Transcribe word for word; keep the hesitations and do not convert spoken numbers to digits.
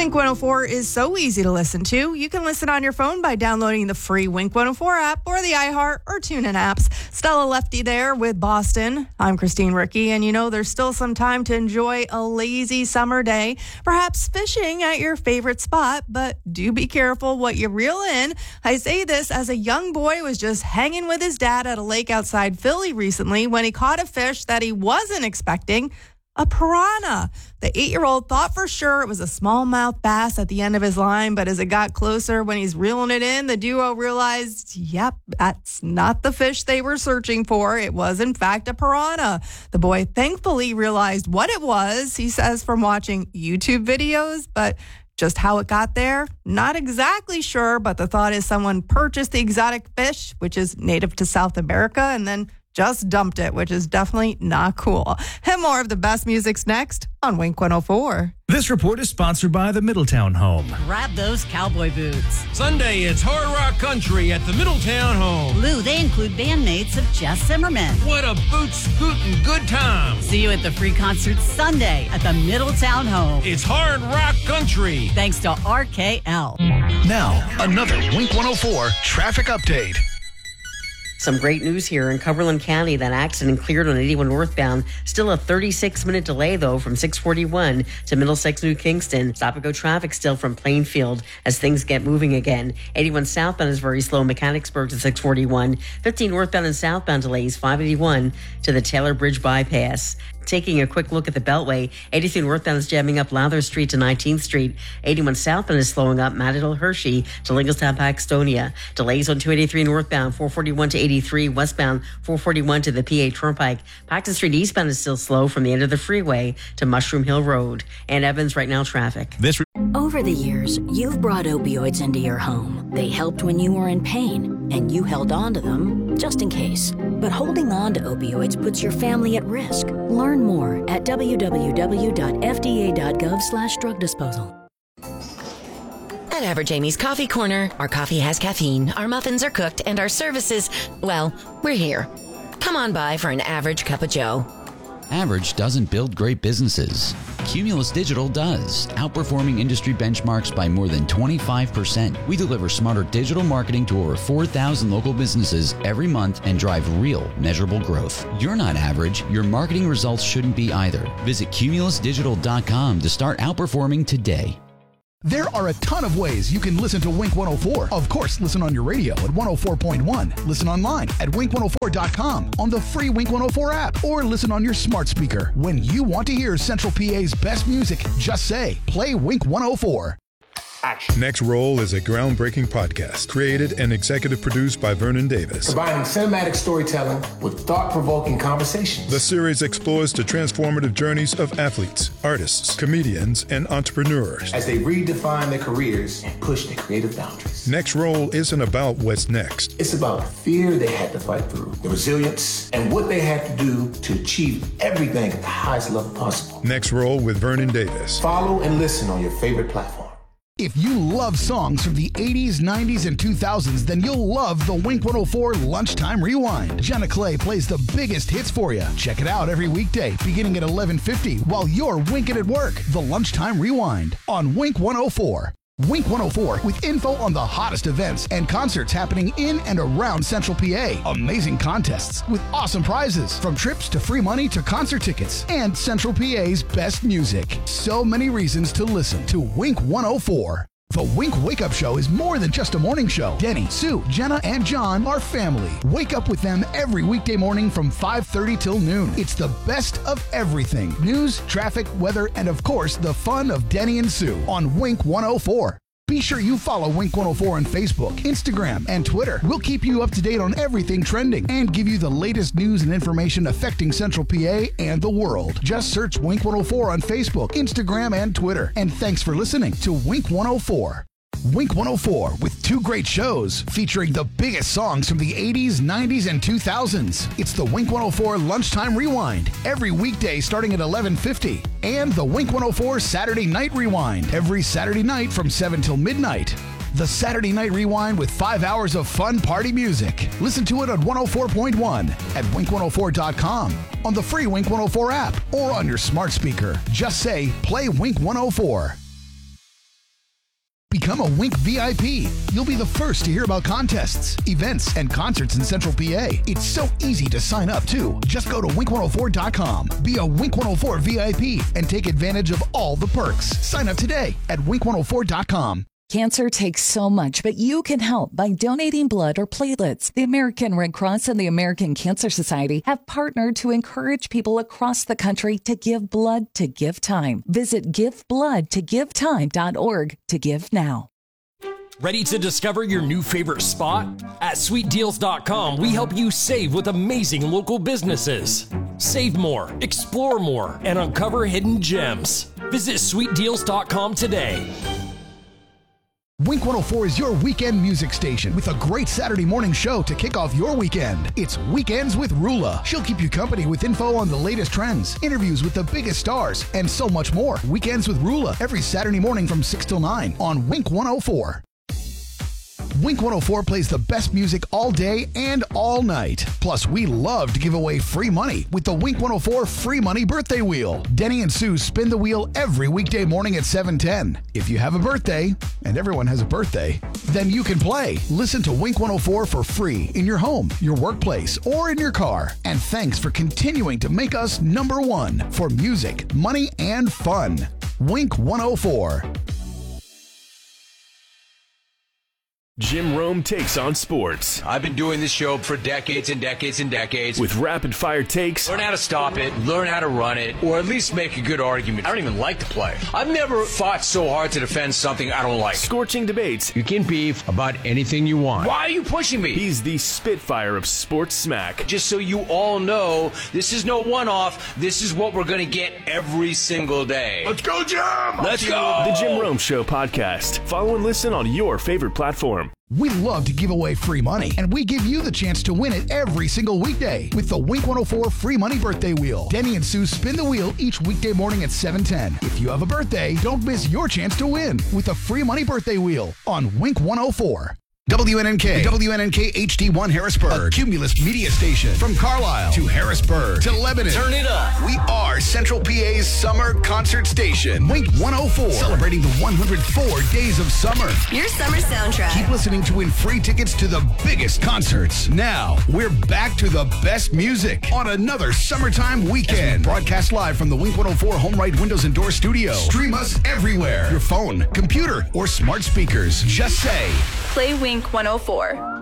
Wink one oh four is so easy to listen to. You can listen on your phone by downloading the free Wink one oh four app or the iHeart or TuneIn apps. Stella Lefty there with Boston. I'm Christine Ricky, and you know there's still some time to enjoy a lazy summer day, perhaps fishing at your favorite spot, but do be careful what you reel in. I say this as a young boy was just hanging with his dad at a lake outside Philly recently when he caught a fish that he wasn't expecting. A piranha. The eight-year-old thought for sure it was a smallmouth bass at the end of his line, but as it got closer, when he's reeling it in, the duo realized, yep, that's not the fish they were searching for. It was, in fact, a piranha. The boy thankfully realized what it was, he says, from watching YouTube videos, but just how it got there, not exactly sure, but the thought is someone purchased the exotic fish, which is native to South America, and then just dumped it, which is definitely not cool. And more of the best music's next on Wink one oh four. This report is sponsored by the Middletown Home. Grab those cowboy boots. Sunday, it's Hard Rock Country at the Middletown Home. Lou, they include bandmates of Jess Zimmerman. What a boot scootin' good time. See you at the free concert Sunday at the Middletown Home. It's Hard Rock Country. Thanks to R K L. Now, another Wink one oh four traffic update. Some great news here in Cumberland County. That accident cleared on eighty-one northbound. Still a thirty-six minute delay, though, from six forty-one to Middlesex New Kingston. Stop-and-go traffic still from Plainfield as things get moving again. eighty-one southbound is very slow. Mechanicsburg to six forty-one. fifteen northbound and southbound delays. five eighty-one to the Taylor Bridge bypass. Taking a quick look at the Beltway, eighty-three northbound is jamming up Lowther Street to nineteenth Street. eighty-one southbound is slowing up Mattadale Hershey to Lincolnstown Paxtonia. Delays on two eighty-three northbound, four forty-one to eighty-three westbound, four forty-one to the P A Turnpike. Paxton Street eastbound is still slow from the end of the freeway to Mushroom Hill Road. And Evans right now traffic. This re- Over the years, you've brought opioids into your home. They helped when you were in pain, and you held on to them just in case. But holding on to opioids puts your family at risk. Learn more at w w w dot f d a dot gov slash drug disposal. At Average Amy's Coffee Corner, our coffee has caffeine, our muffins are cooked, and our services, well, we're here. Come on by for an average cup of joe. Average doesn't build great businesses. Cumulus Digital does, outperforming industry benchmarks by more than twenty-five percent. We deliver smarter digital marketing to over four thousand local businesses every month and drive real, measurable growth. You're not average. Your marketing results shouldn't be either. Visit cumulus digital dot com to start outperforming today. There are a ton of ways you can listen to Wink one oh four. Of course, listen on your radio at one oh four point one. Listen online at wink one oh four dot com, on the free Wink one oh four app, or listen on your smart speaker. When you want to hear Central P A's best music, just say, play Wink one oh four. Action. Next Roll is a groundbreaking podcast created and executive produced by Vernon Davis. Combining cinematic storytelling with thought-provoking conversations. The series explores the transformative journeys of athletes, artists, comedians, and entrepreneurs as they redefine their careers and push their creative boundaries. Next Roll isn't about what's next. It's about the fear they had to fight through, the resilience, and what they had to do to achieve everything at the highest level possible. Next Roll with Vernon Davis. Follow and listen on your favorite platform. If you love songs from the eighties, nineties, and two thousands, then you'll love the Wink one oh four Lunchtime Rewind. Jenna Clay plays the biggest hits for you. Check it out every weekday, beginning at eleven fifty, while you're winking at work. The Lunchtime Rewind on Wink one oh four. Wink one oh four with info on the hottest events and concerts happening in and around Central P A. Amazing contests with awesome prizes, from trips to free money to concert tickets, and Central P A's best music. So many reasons to listen to Wink one oh four. The Wink Wake Up Show is more than just a morning show. Denny, Sue, Jenna, and John are family. Wake up with them every weekday morning from five thirty till noon. It's the best of everything. News, traffic, weather, and of course, the fun of Denny and Sue on Wink one oh four. Be sure you follow Wink one oh four on Facebook, Instagram, and Twitter. We'll keep you up to date on everything trending and give you the latest news and information affecting Central P A and the world. Just search Wink one oh four on Facebook, Instagram, and Twitter. And thanks for listening to Wink one oh four. Wink one oh four with two great shows featuring the biggest songs from the eighties, nineties, and two thousands. It's the Wink one oh four Lunchtime Rewind every weekday starting at eleven fifty, and the Wink one oh four Saturday Night Rewind every Saturday night from seven till midnight. The Saturday Night Rewind with five hours of fun party music. Listen to it on one oh four point one, at wink one oh four dot com, on the free Wink one oh four app, or on your smart speaker. Just say, play Wink one oh four. Become a Wink V I P. You'll be the first to hear about contests, events, and concerts in Central P A. It's so easy to sign up, too. Just go to wink one oh four dot com. Be a Wink one oh four V I P and take advantage of all the perks. Sign up today at wink one oh four dot com. Cancer takes so much, but you can help by donating blood or platelets. The American Red Cross and the American Cancer Society have partnered to encourage people across the country to give blood to give time. Visit give blood to give time dot org to give now. Ready to discover your new favorite spot? At sweet deals dot com, we help you save with amazing local businesses. Save more, explore more, and uncover hidden gems. Visit sweet deals dot com today. Wink one oh four is your weekend music station with a great Saturday morning show to kick off your weekend. It's Weekends with Rula. She'll keep you company with info on the latest trends, interviews with the biggest stars, and so much more. Weekends with Rula every Saturday morning from six till nine on Wink one oh four. Wink one oh four plays the best music all day and all night. Plus, we love to give away free money with the Wink one oh four Free Money Birthday Wheel. Denny and Sue spin the wheel every weekday morning at seven ten. If you have a birthday, and everyone has a birthday, then you can play. Listen to Wink one oh four for free in your home, your workplace, or in your car. And thanks for continuing to make us number one for music, money, and fun. Wink one oh four. Jim Rome takes on sports. I've been doing this show for decades and decades and decades. With rapid-fire takes. Learn how to stop it, learn how to run it, or at least make a good argument. I don't even like to play. I've never fought so hard to defend something I don't like. Scorching debates. You can beef about anything you want. Why are you pushing me? He's the Spitfire of sports smack. Just so you all know, this is no one-off. This is what we're going to get every single day. Let's go, Jim! Let's go! The Jim Rome Show podcast. Follow and listen on your favorite platform. We love to give away free money, and we give you the chance to win it every single weekday with the Wink one oh four Free Money Birthday Wheel. Denny and Sue spin the wheel each weekday morning at seven ten. If you have a birthday, don't miss your chance to win with the Free Money Birthday Wheel on Wink one oh four. W N N K, W N N K H D one Harrisburg, a Cumulus media station. From Carlisle to Harrisburg to Lebanon. Turn it up. We are Central P A's summer concert station. Wink one oh four, celebrating the one hundred four days of summer. Your summer soundtrack. Keep listening to win free tickets to the biggest concerts. Now, we're back to the best music on another summertime weekend. Broadcast live from the Wink one oh four Home Right Windows and Door studio. Stream us everywhere. Your phone, computer, or smart speakers. Just say, Play Wink one oh four.